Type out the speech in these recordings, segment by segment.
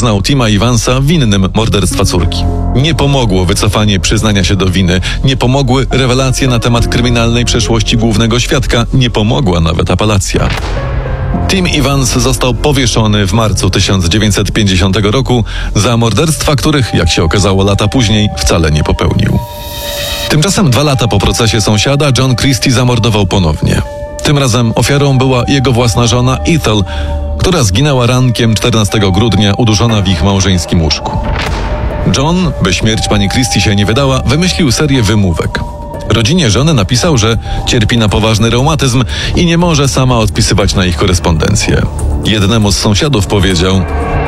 uznał Tima Evansa winnym morderstwa córki. Nie pomogło wycofanie przyznania się do winy, nie pomogły rewelacje na temat kryminalnej przeszłości głównego świadka, nie pomogła nawet apelacja. Tim Evans został powieszony w marcu 1950 roku za morderstwa, których, jak się okazało lata później, wcale nie popełnił. Tymczasem 2 lata po procesie sąsiada John Christie zamordował ponownie. Tym razem ofiarą była jego własna żona Ethel, która zginęła rankiem 14 grudnia uduszona w ich małżeńskim łóżku. John, by śmierć pani Christie się nie wydała, wymyślił serię wymówek. Rodzinie żony napisał, że cierpi na poważny reumatyzm i nie może sama odpisywać na ich korespondencję. Jednemu z sąsiadów powiedział: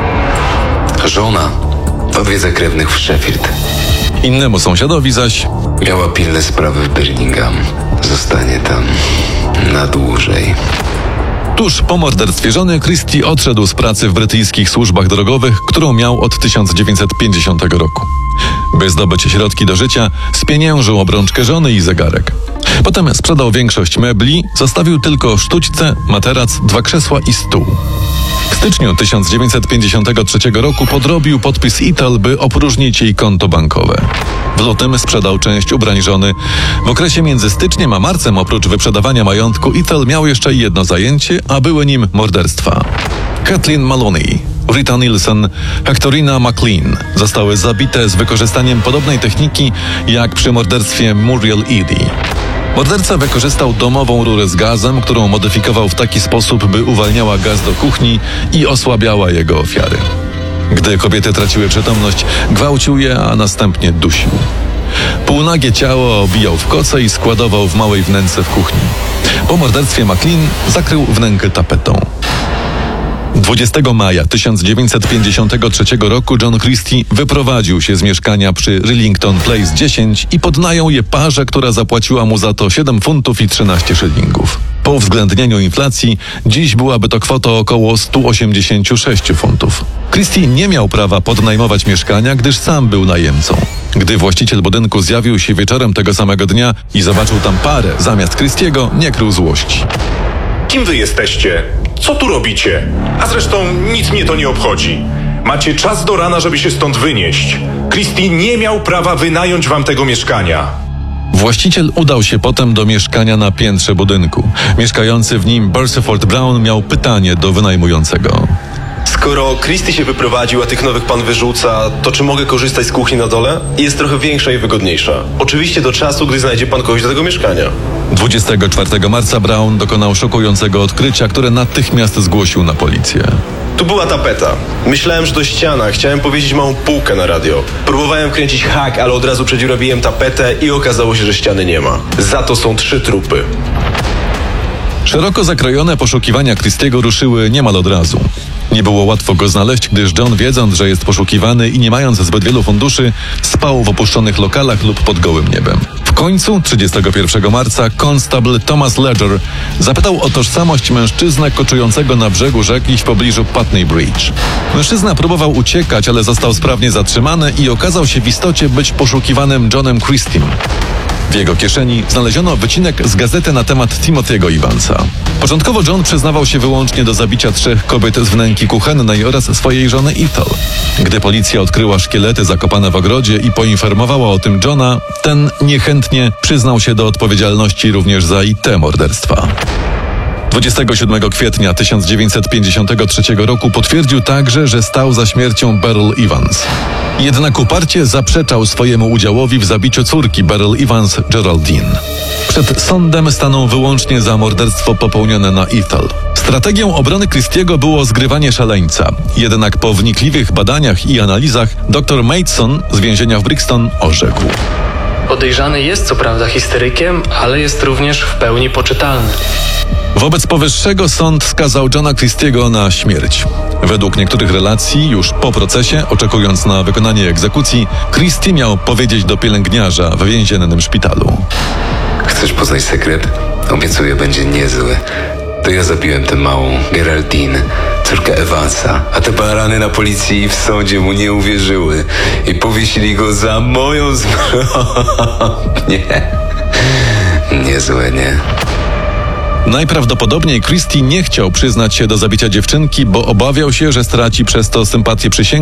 żona odwiedza krewnych w Sheffield. Innemu sąsiadowi zaś: miała pilne sprawy w Birmingham. Zostanie tam na dłużej. Tuż po morderstwie żony Christie odszedł z pracy w brytyjskich służbach drogowych, którą miał od 1950 roku. By zdobyć środki do życia, spieniężył obrączkę żony i zegarek. Potem sprzedał większość mebli, zostawił tylko sztućce, materac, 2 krzesła i stół. W styczniu 1953 roku podrobił podpis Ethel, by opróżnić jej konto bankowe. W lutym sprzedał część ubrań żony. W okresie między styczniem a marcem, oprócz wyprzedawania majątku, Ethel miał jeszcze jedno zajęcie, a były nim morderstwa. Kathleen Maloney, Rita Nielsen, Hectorina McLean zostały zabite z wykorzystaniem podobnej techniki jak przy morderstwie Muriel Eddy. Morderca wykorzystał domową rurę z gazem, którą modyfikował w taki sposób, by uwalniała gaz do kuchni i osłabiała jego ofiary. Gdy kobiety traciły przytomność, gwałcił je, a następnie dusił. Półnagie ciało obijał w koce i składował w małej wnęce w kuchni. Po morderstwie McLean zakrył wnękę tapetą. 20 maja 1953 roku John Christie wyprowadził się z mieszkania przy Rillington Place 10 i podnajął je parze, która zapłaciła mu za to 7 funtów i 13 szylingów. Po uwzględnieniu inflacji dziś byłaby to kwota około 186 funtów. Christie nie miał prawa podnajmować mieszkania, gdyż sam był najemcą. Gdy właściciel budynku zjawił się wieczorem tego samego dnia i zobaczył tam parę zamiast Christiego, nie krył złości. Kim wy jesteście? Co tu robicie? A zresztą nic mnie to nie obchodzi. Macie czas do rana, żeby się stąd wynieść. Christie nie miał prawa wynająć wam tego mieszkania. Właściciel udał się potem do mieszkania na piętrze budynku. Mieszkający w nim Beresford Brown miał pytanie do wynajmującego. Skoro Christie się wyprowadził, a tych nowych pan wyrzuca, to czy mogę korzystać z kuchni na dole? Jest trochę większa i wygodniejsza. Oczywiście do czasu, gdy znajdzie pan kogoś do tego mieszkania. 24 marca Brown dokonał szokującego odkrycia, które natychmiast zgłosił na policję. Tu była tapeta. Myślałem, że to ściana. Chciałem powiesić małą półkę na radio. Próbowałem kręcić hak, ale od razu przedziurawiłem tapetę i okazało się, że ściany nie ma. Za to są 3 trupy. Szeroko zakrojone poszukiwania Christiego ruszyły niemal od razu. Nie było łatwo go znaleźć, gdyż John, wiedząc, że jest poszukiwany i nie mając zbyt wielu funduszy, spał w opuszczonych lokalach lub pod gołym niebem. W końcu, 31 marca, konstable Thomas Ledger zapytał o tożsamość mężczyznę koczującego na brzegu rzeki w pobliżu Putney Bridge. Mężczyzna próbował uciekać, ale został sprawnie zatrzymany i okazał się w istocie być poszukiwanym Johnem Christiem. W jego kieszeni znaleziono wycinek z gazety na temat Timothy'ego Evansa. Początkowo John przyznawał się wyłącznie do zabicia 3 kobiet z wnęki kuchennej oraz swojej żony Ethel. Gdy policja odkryła szkielety zakopane w ogrodzie i poinformowała o tym Johna, ten niechętnie przyznał się do odpowiedzialności również za i te morderstwa. 27 kwietnia 1953 roku potwierdził także, że stał za śmiercią Beryl Evans. Jednak uparcie zaprzeczał swojemu udziałowi w zabiciu córki Beryl Evans, Geraldine. Przed sądem stanął wyłącznie za morderstwo popełnione na Ethel. Strategią obrony Christiego było zgrywanie szaleńca. Jednak po wnikliwych badaniach i analizach dr Maidson z więzienia w Brixton orzekł: podejrzany jest co prawda histerykiem, ale jest również w pełni poczytalny. Wobec powyższego sąd skazał Johna Christiego na śmierć. Według niektórych relacji, już po procesie, oczekując na wykonanie egzekucji, Christie miał powiedzieć do pielęgniarza w więziennym szpitalu: Chcesz poznać sekret? Obiecuję, będzie niezły. To ja zabiłem tę małą Geraldine, córkę Evansa, a te barany na policji i w sądzie mu nie uwierzyły i powiesili go za moją zbrodnię. Niezłe, nie? Najprawdopodobniej Christie nie chciał przyznać się do zabicia dziewczynki, bo obawiał się, że straci przez to sympatię przysięgłych